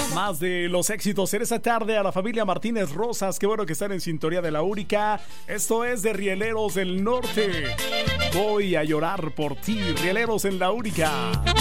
Más de los éxitos en esta tarde a la familia Martínez Rosas. Qué bueno que están en sintonía de La Única. Esto es de Rieleros del Norte. Voy a llorar por ti, Rieleros en La Única.